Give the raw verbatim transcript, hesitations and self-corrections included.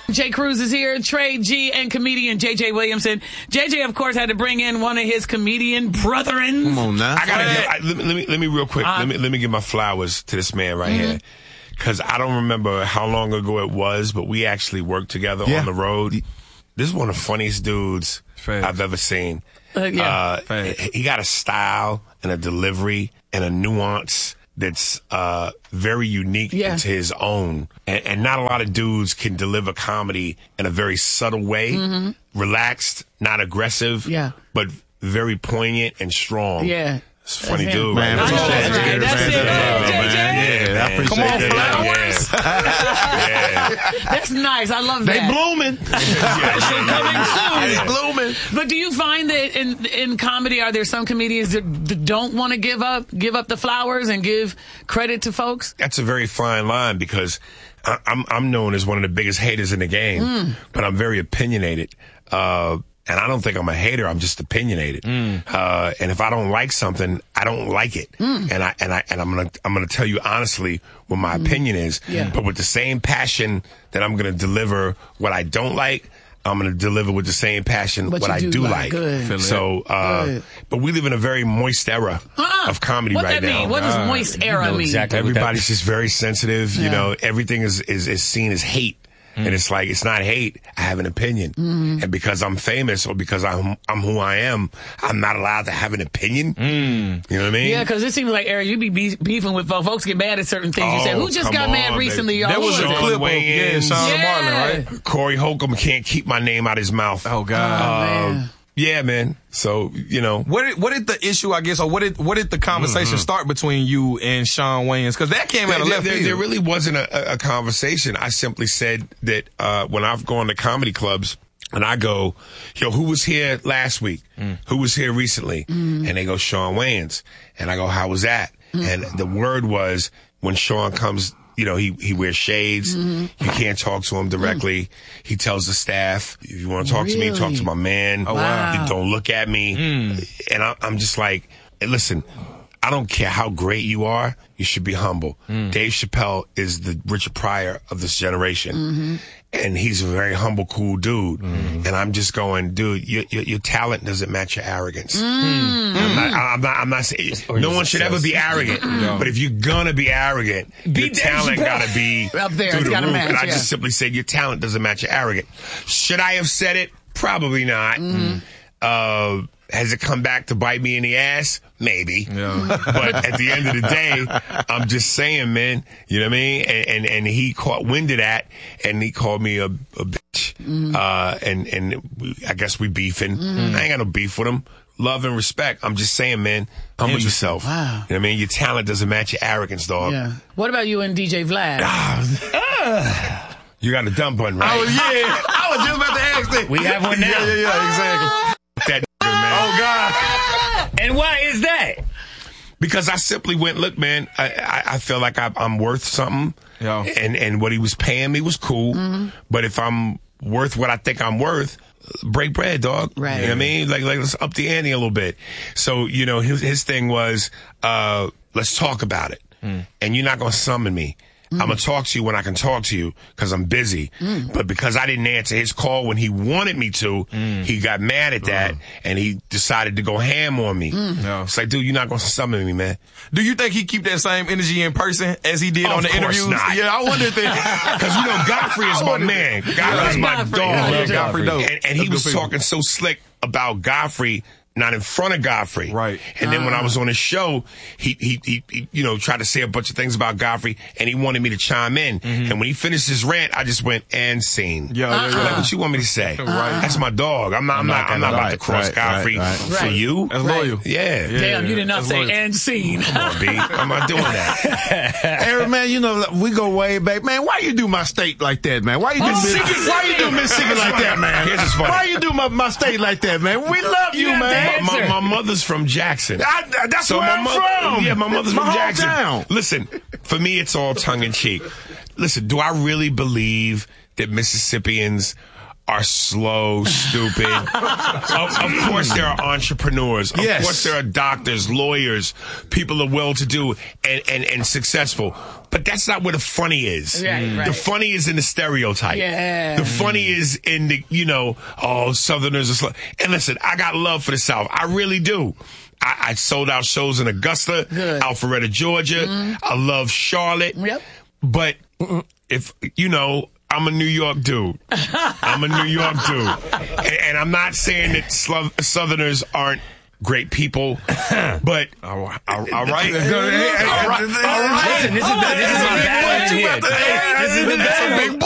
Jay Cruz is here, Trey G, and comedian J J Williamson. J J, of course, had to bring in one of his comedian brethren. Come on now. I gotta give, I, let, me, let me let me real quick. Uh, let me let me give my flowers to this man right mm-hmm. here, because I don't remember how long ago it was, but we actually worked together yeah. on the road. This is one of the funniest dudes Fair. I've ever seen. Uh, yeah. uh, he got a style and a delivery and a nuance that's uh, very unique yeah. to his own. And, and not a lot of dudes can deliver comedy in a very subtle way, mm-hmm. relaxed, not aggressive, yeah. but very poignant and strong. Yeah. It's a funny that's dude, man. man. I know that's right. That's it, man. J J. Yeah, I appreciate Come on, that. flowers. Yeah. yeah. That's nice. I love they that. They blooming. yeah, coming soon. They blooming. But do you find that in in comedy, are there some comedians that, that don't want to give up, give up the flowers and give credit to folks? That's a very fine line, because I, I'm I'm known as one of the biggest haters in the game, mm. but I'm very opinionated. Uh, And I don't think I'm a hater. I'm just opinionated. Mm. Uh, and if I don't like something, I don't like it. Mm. And I, and I, and I'm going to, I'm going to tell you honestly what my mm. opinion is. Yeah. But with the same passion that I'm going to deliver what I don't like, I'm going to deliver with the same passion what what I do, do like. like. Good. So, uh, Good. but we live in a very moist era uh-uh. of comedy what right that now. Mean? What does uh, moist era you know mean? Exactly Everybody's just very sensitive. Yeah. You know, everything is, is, is seen as hate. Mm. And it's like, it's not hate. I have an opinion. Mm. And because I'm famous or because I'm I'm who I am, I'm not allowed to have an opinion. Mm. You know what I mean? Yeah, because it seems like, Eric, you be beefing with folks. Folks get mad at certain things. Oh, you say, who just got on, mad recently? Y'all? There was a clip of yeah, Sean yeah. Marlin, right? Corey Holcomb can't keep my name out of his mouth. Oh, God. Uh, man. Yeah, man. So, you know. What did, what did the issue, I guess, or what did what did the conversation mm-hmm. start between you and Shawn Wayans? Because that came out of left there, field. There really wasn't a, a conversation. I simply said that uh, when I've gone to comedy clubs and I go, yo, who was here last week? Mm. Who was here recently? Mm. And they go, Shawn Wayans. And I go, how was that? Mm. And the word was, when Shawn comes, you know, he, he wears shades. Mm-hmm. You can't talk to him directly. Mm. He tells the staff, if you want to talk really? to me, talk to my man. Oh, wow. Don't look at me. Mm. And I, I'm just like, hey, listen, I don't care how great you are. You should be humble. Mm. Dave Chappelle is the Richard Pryor of this generation. Mm-hmm. And he's a very humble, cool dude. Mm. And I'm just going, dude, your, your, your talent doesn't match your arrogance. Mm. I'm not, I'm not, I'm not saying, no one should ever be arrogant. No. But if you're gonna be arrogant, be your talent gotta be up there. through the gotta roof. match, and I yeah. just simply said, your talent doesn't match your arrogance. Should I have said it? Probably not. Mm. Uh, has it come back to bite me in the ass? Maybe. Yeah. But at the end of the day, I'm just saying, man, you know what I mean? And, and, and he caught wind of that, and he called me a, a bitch. Mm. Uh, and, and we, I guess we beefing. Mm. I ain't got no beef with him. Love and respect. I'm just saying, man, humble yourself. Wow. You know what I mean? Your talent doesn't match your arrogance, dog. Yeah. What about you and D J Vlad? Ah. You got a dumb button, right? Oh, yeah. I was just about to ask that. We have one now. Yeah, yeah, yeah, exactly. That man. Oh, God. And why is that? Because I simply went, look, man, I, I, I feel like I, I'm worth something. Yeah. And, and what he was paying me was cool. Mm-hmm. But if I'm worth what I think I'm worth, break bread, dog. Right. You know what I mean? Like, like let's up the ante a little bit. So, you know, his, his thing was, uh, let's talk about it. Mm. And you're not going to summon me. Mm. I'm going to talk to you when I can talk to you because I'm busy. Mm. But because I didn't answer his call when he wanted me to, mm. he got mad at that, uh. and he decided to go ham on me. Mm. Yeah. It's like, dude, you're not going to summon me, man. Do you think he keep that same energy in person as he did oh, on the interviews? Not. Yeah, I wonder if that. Because, you know, Godfrey is my man. Godfrey's my Godfrey. dog. Yeah, Godfrey. Godfrey. And, and he was talking so slick about Godfrey, not in front of Godfrey. Right. And then uh. when I was on his show, he, he, he, he, you know, tried to say a bunch of things about Godfrey, and he wanted me to chime in. Mm-hmm. And when he finished his rant, I just went, and scene. Yeah, yeah, yeah. Like, what you want me to say? Right. That's my dog. I'm not, I'm not, I'm not about right, to cross right, Godfrey right, for right. you. That's loyal. Yeah. yeah. Damn, you did not That's say loyal. and scene. Come on, B. I'm not doing that. Eric, man, you know, we go way back. Man, why you do my state like that, man? Why you do, Oh, Miss, why you do Mississippi like that, man? Here's what's funny. Why you do my, my state like that, man? We love you, You have man. to My, answer. my mother's from Jackson. I, that's So where my I'm mother, from. Yeah, my mother's my from Jackson. hometown. Listen, for me, it's all tongue in cheek. Listen, do I really believe that Mississippians are slow, stupid. of, of course, there are entrepreneurs. Of Yes. course, there are doctors, lawyers, people are well-to-do and, and, and successful. But that's not where the funny is. Right, right. The funny is in the stereotype. Yeah. The funny is in the, you know, oh, Southerners are slow. And listen, I got love for the South. I really do. I, I sold out shows in Augusta, Good. Alpharetta, Georgia. Mm-hmm. I love Charlotte. Yep. But if, you know, I'm a New York dude. I'm a New York dude. And, and I'm not saying that Slo- Southerners aren't great people, but All right. All right. All right. Listen, this is the, this is my bad in here. This is the bad.